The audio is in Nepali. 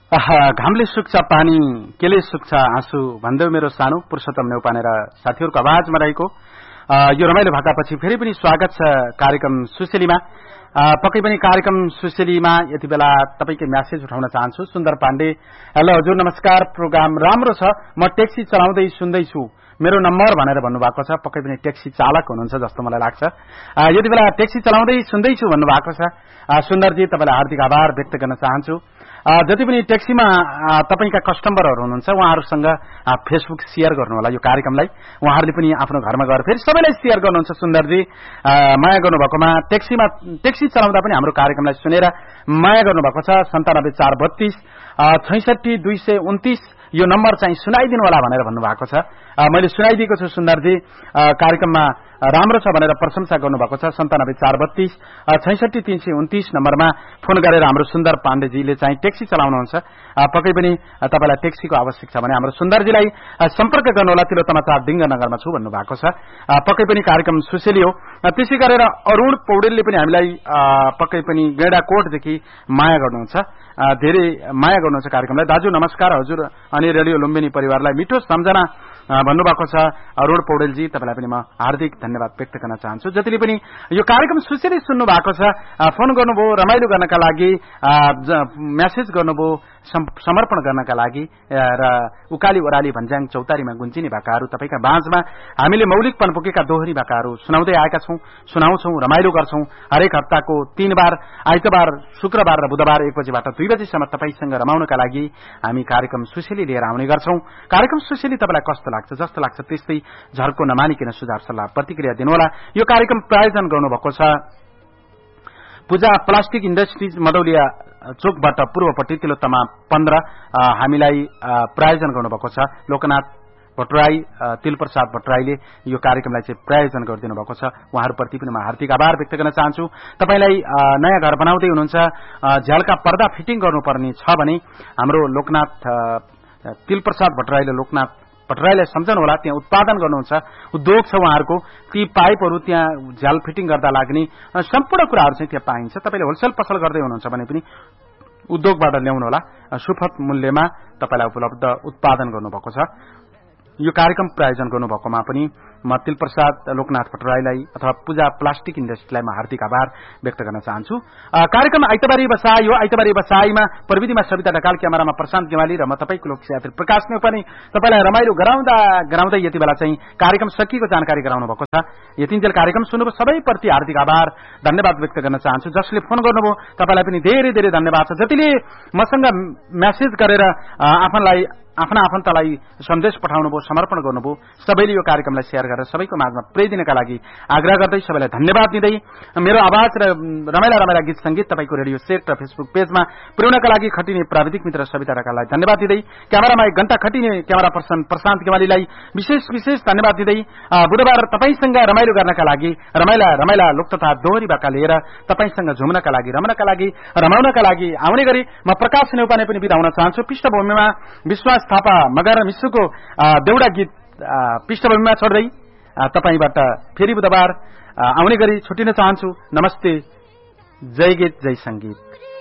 घामले सुक्छ पानी केले सुक्छ आँसु भन्दै मेरो सानो पुरुषोत्तम नेउपाने र साथीहरूको आवाजमा रहेको यो रमाइलो भाकापछि फेरि पनि स्वागत छ कार्यक्रम सुसेलीमा। पक्कै पनि कार्यक्रम सुसेलीमा यति बेला तपाईकै म्यासेज उठाउन चाहन्छु। सुन्दर पाण्डे, हेलो हजुर नमस्कार, प्रोग्राम राम्रो छ, म ट्याक्सी चलाउँदै सुन्दैछु, मेरो नम्बर भनेर भन्नुभएको छ। पक्कै पनि ट्याक्सी चालक हुनुहुन्छ जस्तो मलाई लाग्छ। यति बेला ट्याक्सी चलाउँदै सुन्दैछु भन्नुभएको छ सुन्दरजी, तपाईलाई हार्दिक आभार व्यक्त गर्न चाहन्छु। जति पनि ट्याक्सीमा तपाईका कस्टमरहरू हुनुहुन्छ उहाँहरूसँग फेसबुक शेयर गर्नुहोला यो कार्यक्रमलाई। उहाँहरूले पनि आफ्नो घरमा गएर फेरि सबैलाई शेयर गर्नुहुन्छ। सुन्दरजी माया गर्नुभएकोमा ट्याक्सी चलाउँदा पनि हाम्रो कार्यक्रमलाई सुनेर माया गर्नुभएको छ। 97 432 66 229 यो नम्बर चाहिँ सुनाइदिनु होला भनेर भन्नुभएको छ। मैले सुनाइदिएको छु सुन्दरजी, कार्यक्रममा राम्रो छ भनेर प्रशंसा गर्नुभएको छ। 97 432 66 329 नम्बरमा फोन गरेर हाम्रो सुन्दर पाण्डेजीले चाहिँ ट्याक्सी चलाउनुहुन्छ। पक्कै पनि तपाईलाई ट्याक्सीको आवश्यक छ भने हाम्रो सुन्दरजीलाई सम्पर्क गर्नुहोला। तिलोत्तमा 4 डिङ्गनगरमा छु भन्नुभएको छ। पक्कै पनि कार्यक्रम सुसेली हो। त्यसै गरेर अरुण पौडेलले पनि हामीलाई पक्कै पनि गैंडाकोटदेखि माया गर्नुहुन्छ, धेरै माया गर्नुहुन्छ कार्यक्रमलाई। दाजु नमस्कार हजुर अनि रेडियो लुम्बिनी परिवारलाई मिठो सम्झना भन्नुभएको छ अरुण पौडेलजी, तपाईलाई पनि म हार्दिक धन्यवाद व्यक्त गर्न चाहन्छु। जतिले पनि यो कार्यक्रम सुसेली सुन्नु भएको छ, फोन गर्नुभयो रमाइलो गर्नका लागि, म्यासेज गर्नुभयो समर्पण गर्नका लागि र उकाली ओराली भन्ज्याङ चौतारीमा गुन्चिने भाकाहरू तपाईका बाँझमा हामीले मौलिकपन पुगेका दोहोरी भाकाहरू सुनाउँदै आएका छौं, सुनाउँछौं, रमाइलो गर्छौं। हरेक हप्ताको 3 बार आइतबार, शुक्रबार र बुधबार 1 बजेबाट 2 बजेसम्म तपाईसँग रमाउनका लागि हामी कार्यक्रम सुसेली लिएर आउने गर्छौं। कार्यक्रम सुसेली तपाईलाई कस्तो लाग्छ? जस्तो लाग्छ त्यस्तै झर्को नमानिकन सुझाव सल्लाह प्रतिक्रिया दिनुहोला। यो कार्यक्रम प्रायोजन गर्नुभएको छ पूजा प्लास्टिक इन्डस्ट्रिज मदौलिया चोकबाट पूर्वपट्टि तिलोत्तमा 15 हामीलाई प्रायोजन गर्नुभएको छ लोकनाथ भट्टराई, तिलप्रसाद भट्टराईले यो कार्यक्रमलाई चाहिँ प्रायोजन गरिदिनु भएको छ। उहाँहरूप्रति पनि म हार्दिक आभार व्यक्त गर्न चाहन्छु। तपाईलाई नयाँ घर बनाउँदै हुनुहुन्छ, झ्यालका पर्दा फिटिङ गर्नुपर्ने छ भने हाम्रो लोकनाथ तिलप्रसाद भट्टराईले लोकनाथ भट्टराईलाई सम्झनु होला। त्यहाँ उत्पादन गर्नुहुन्छ, उद्योग छ उहाँहरूको। ती पाइपहरू त्यहाँ झ्याल फिटिङ गर्दा लाग्ने सम्पूर्ण कुराहरू चाहिँ त्यहाँ पाइन्छ। तपाईले होलसेल पसल गर्दै हुनुहुन्छ भने पनि उद्योगबाट ल्याउनु होला। सुपथ मूल्यमा तपाईलाई उपलब्ध उत्पादन गर्नुभएको छ। यो कार्यक्रम प्रायोजन गर्नुभएकोमा पनि म तिलप्रसाद लोकनाथ भट्टराईलाई अथवा पूजा प्लास्टिक इन्डस्ट्रीलाई म हार्दिक आभार व्यक्त गर्न चाहन्छु। कार्यक्रम आइतबारी बसाई हो। आइतबारी बसाईमा प्रविधिमा सविता ढकाल, क्यामेरामा प्रशान्त गेवाली र म तपाईको लोकसाथी प्रकाश ने पनि तपाईलाई रमाइलो गराउँदै यति बेला चाहिँ कार्यक्रम सकिएको जानकारी गराउनु भएको छ। यतिन्जेल कार्यक्रम सुन्नुभयो सबैप्रति हार्दिक आभार धन्यवाद व्यक्त गर्न चाहन्छु। जसले फोन गर्नुभयो तपाईलाई पनि धेरै धेरै धन्यवाद छ। जतिले मसँग म्यासेज गरेर आफ्ना आफन्तलाई सन्देश पठाउनु भयो, समर्पण गर्नुभयो, सबैले यो कार्यक्रमलाई शेयर गरेर सबैको माझमा प्रेम दिनका लागि आग्रह गर्दै सबैलाई धन्यवाद दिँदै मेरो आवाज र रमाइला गीत संगीत तपाईको रेडियो सेट र फेसबुक पेजमा पुर्याउनका लागि खटिने प्राविधिक मित्र सविता ढकाललाई धन्यवाद दिँदै क्यामेरामा 1 घण्टा खटिने क्यामेरा पर्सन प्रशान्त गेवालीलाई विशेष धन्यवाद दिँदै बुधबार तपाईसँग रमाइलो गर्नका लागि रमाइला लोक तथा दोहोरी भाका लिएर तपाईसँग झुम्नका लागि, रमाउनका लागि आउने गरी म प्रकाश नेउपाने पनि बिदा हुन चाहन्छु। पृष्ठभूमिमा विश्वास थापा मगर मिश्रको देउडा गीत पृष्ठभूमिमा छोड्दै तपाईबाट फेरि बुधबार आउने गरी छुटिन चाहन्छु। नमस्ते, जय गीत जय संगीत।